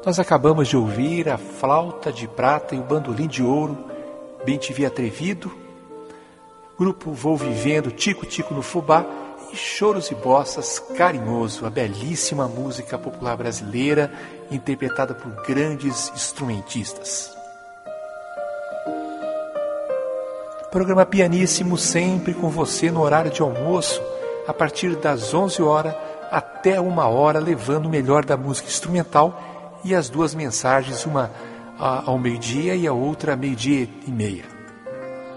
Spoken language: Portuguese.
Nós acabamos de ouvir a Flauta de Prata e o Bandolim de Ouro, Bem-te-vi Atrevido, grupo Vou Vivendo, Tico Tico no Fubá e Choros e Bossas, Carinhoso, a belíssima música popular brasileira interpretada por grandes instrumentistas. Programa Pianíssimo sempre com você no horário de almoço, a partir das 11 horas até 1 hora, levando o melhor da música instrumental e as duas mensagens, uma ao meio-dia e a outra a 12:30.